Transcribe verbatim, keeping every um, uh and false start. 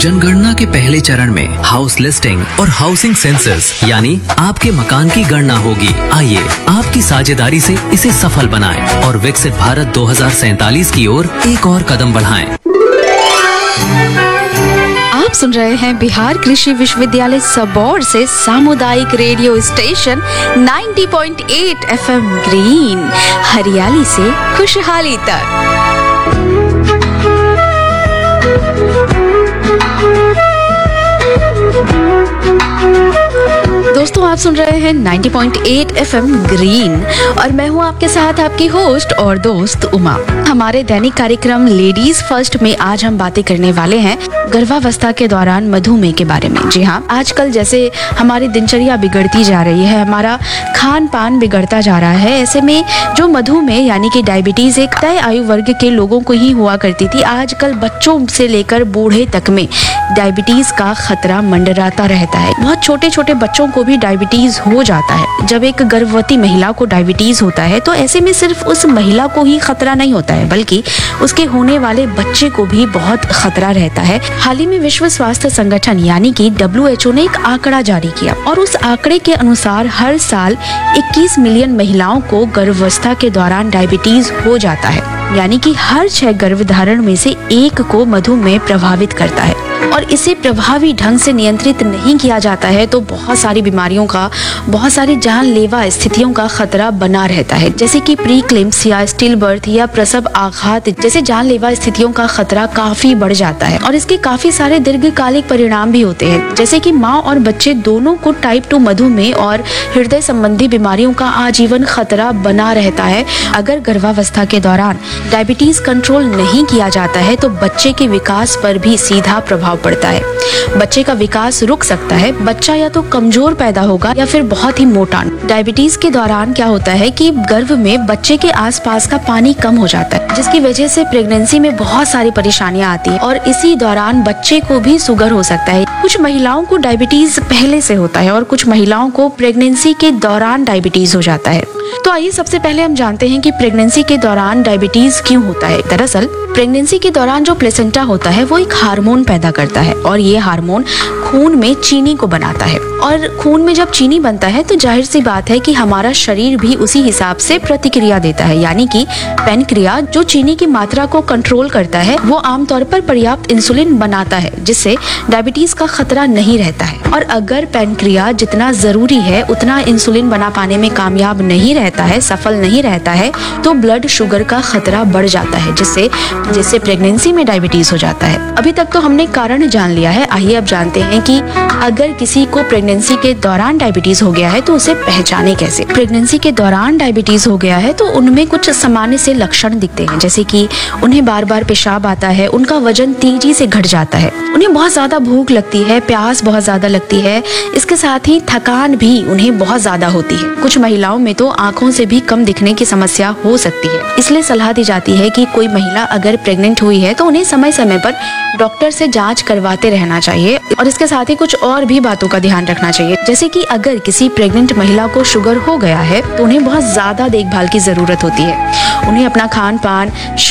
जनगणना के पहले चरण में हाउस लिस्टिंग और हाउसिंग सेंसस यानी आपके मकान की गणना होगी। आइए आपकी साझेदारी से इसे सफल बनाएं और विकसित भारत दो हज़ार सैंतालीस की ओर एक और कदम बढ़ाएं। आप सुन रहे हैं बिहार कृषि विश्वविद्यालय सबौर से सामुदायिक रेडियो स्टेशन नब्बे पॉइंट आठ एफएम ग्रीन, हरियाली से खुशहाली तक। दोस्तों, आप सुन रहे हैं नब्बे पॉइंट आठ एफएम ग्रीन और मैं हूं आपके साथ आपकी होस्ट और दोस्त उमा। हमारे दैनिक कार्यक्रम लेडीज फर्स्ट में आज हम बातें करने वाले हैं गर्भावस्था के दौरान मधुमेह के बारे में। जी हाँ, आजकल जैसे हमारी दिनचर्या बिगड़ती जा रही है, हमारा खान पान बिगड़ता जा रहा है, ऐसे में जो मधुमेह यानी कि डायबिटीज एक तय आयु वर्ग के लोगों को ही हुआ करती थी। आजकल बच्चों से लेकर बूढ़े तक में डायबिटीज का खतरा मंडराता रहता है। बहुत छोटे छोटे बच्चों को भी डायबिटीज हो जाता है। जब एक गर्भवती महिला को डायबिटीज होता है तो ऐसे में सिर्फ उस महिला को ही खतरा नहीं होता है, बल्कि उसके होने वाले बच्चे को भी बहुत खतरा रहता है। हाल ही में विश्व स्वास्थ्य संगठन यानी कि डब्ल्यू एच ओ ने एक आंकड़ा जारी किया और उस आंकड़े के अनुसार हर साल इक्कीस मिलियन महिलाओं को गर्भावस्था के दौरान डायबिटीज हो जाता है, यानी कि हर छह गर्भधारण में से एक को मधुमेह प्रभावित करता है। और इसे प्रभावी ढंग से नियंत्रित नहीं किया जाता है तो बहुत सारी बीमारियों का, बहुत सारी जानलेवा स्थितियों का खतरा बना रहता है, जैसे कि प्री क्लेम्स या स्टिल बर्थ या प्रसव आघात जैसे जानलेवा स्थितियों का खतरा काफी बढ़ जाता है। और इसके काफी सारे दीर्घकालिक परिणाम भी होते हैं, जैसे कि माँ और बच्चे दोनों को टाइप टू मधुमेह और हृदय संबंधी बीमारियों का आजीवन खतरा बना रहता है। अगर गर्भावस्था के दौरान डायबिटीज कंट्रोल नहीं किया जाता है तो बच्चे के विकास पर भी सीधा प्रभाव पड़ता है। बच्चे का विकास रुक सकता है, बच्चा या तो कमजोर पैदा होगा या फिर बहुत ही मोटा। डायबिटीज के दौरान क्या होता है कि गर्भ में बच्चे के आसपास का पानी कम हो जाता है, जिसकी वजह से प्रेगनेंसी में बहुत सारी परेशानियां आती हैं और इसी दौरान बच्चे को भी शुगर हो सकता है। कुछ महिलाओं को डायबिटीज पहले से होता है और कुछ महिलाओं को प्रेगनेंसी के दौरान डायबिटीज हो जाता है। तो आइए सबसे पहले हम जानते हैं कि प्रेगनेंसी के दौरान डायबिटीज क्यों होता है। दरअसल प्रेगनेंसी के दौरान जो प्लेसेंटा होता है वो एक हार्मोन पैदा करता है और ये हार्मोन खून में चीनी को बनाता है। और खून में जब चीनी बनता है तो जाहिर सी बात है कि हमारा शरीर भी उसी हिसाब से प्रतिक्रिया देता है, यानी कि पैनक्रिया जो चीनी की मात्रा को कंट्रोल करता है वो आमतौर पर पर्याप्त इंसुलिन बनाता है, जिससे डायबिटीज का खतरा नहीं रहता है। और अगर पैनक्रिया जितना जरूरी है उतना इंसुलिन बना पाने में कामयाब नहीं रहता है, सफल नहीं रहता है, तो ब्लड शुगर का खतरा बढ़ जाता है, जिससे जिससे प्रेगनेंसी में डायबिटीज हो जाता है। अभी तक तो हमने कारण जान लिया है, आइए अब जानते हैं कि अगर किसी को प्रेगनेंसी के दौरान डायबिटीज हो गया है तो उसे पहचाने कैसे। प्रेगनेंसी के दौरान डायबिटीज हो गया है तो उनमें कुछ सामान्य से लक्षण दिखते हैं, जैसे कि उन्हें बार बार पेशाब आता है, उनका वजन तेजी से घट जाता है, उन्हें बहुत ज्यादा भूख लगती है, प्यास बहुत ज्यादा लगती है, इसके साथ ही थकान भी उन्हें बहुत ज्यादा होती है। कुछ महिलाओं में तो आंखों से भी कम दिखने की समस्या हो सकती है। इसलिए सलाह दी जाती है कि कोई महिला अगर प्रेग्नेंट हुई है तो उन्हें समय समय पर डॉक्टर से जांच करवाते रहना चाहिए और इसके साथ ही कुछ और भी बातों का ध्यान रखना चाहिए, जैसे कि अगर किसी प्रेग्नेंट महिला को शुगर हो गया है तो उन्हें बहुत ज्यादा देखभाल की जरूरत होती है। उन्हें अपना खान पान